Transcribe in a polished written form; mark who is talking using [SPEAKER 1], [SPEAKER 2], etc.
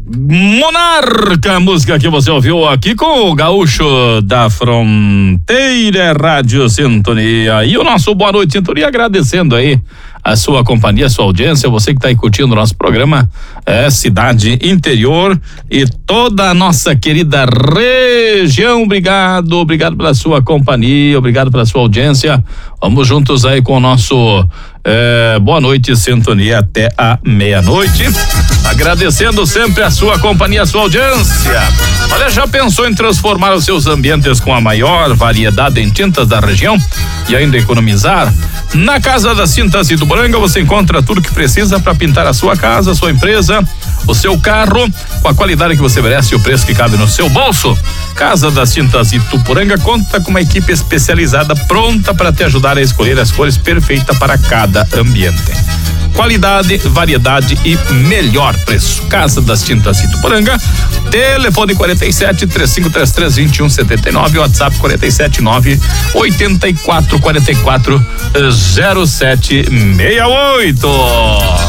[SPEAKER 1] Monarca, música que você ouviu aqui com o Gaúcho da Fronteira, Rádio Sintonia. E o nosso boa noite, Sintonia, agradecendo aí a sua companhia, a sua audiência, você que está aí curtindo o nosso programa, Cidade Interior e toda a nossa querida região. Obrigado pela sua companhia, obrigado pela sua audiência. Vamos juntos aí com o nosso boa noite, Sintonia, até a meia-noite. Agradecendo sempre a sua companhia, a sua audiência. Olha, já pensou em transformar os seus ambientes com a maior variedade em tintas da região e ainda economizar? Na Casa das Tintas Ituporanga você encontra tudo que precisa para pintar a sua casa, a sua empresa, o seu carro, com a qualidade que você merece e o preço que cabe no seu bolso. Casa das Tintas Ituporanga conta com uma equipe especializada pronta para te ajudar a escolher as cores perfeitas para cada ambiente. Qualidade, variedade e melhor preço. Casa das Tintas Ituporanga, telefone 47-3533-2179, WhatsApp 479-8444-0768.